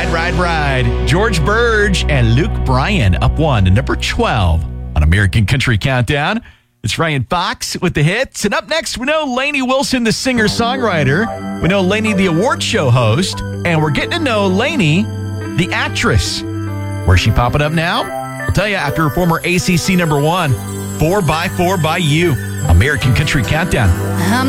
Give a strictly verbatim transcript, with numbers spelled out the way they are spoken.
right, right. George Burge and Luke Bryan up one to number twelve on American Country Countdown. It's Ryan Fox with the hits. And up next, we know Lainey Wilson, the singer-songwriter. We know Lainey, the award show host. And we're getting to know Lainey, the actress. Where's she popping up now? I'll tell you after her former A C C number one, four by four by You. American Country Countdown. I'm